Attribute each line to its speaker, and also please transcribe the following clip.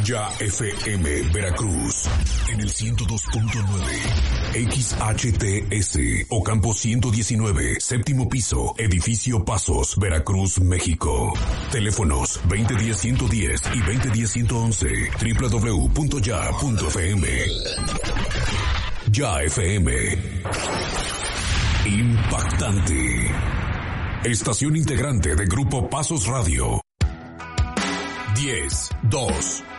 Speaker 1: Ya FM Veracruz en el 102.9 XHTS Ocampo 119, séptimo piso, edificio Pasos, Veracruz, México. Teléfonos 2010-110 y 2010-111, www.ya.fm. Ya FM. Impactante. Estación integrante de Grupo Pasos Radio. 10, 2,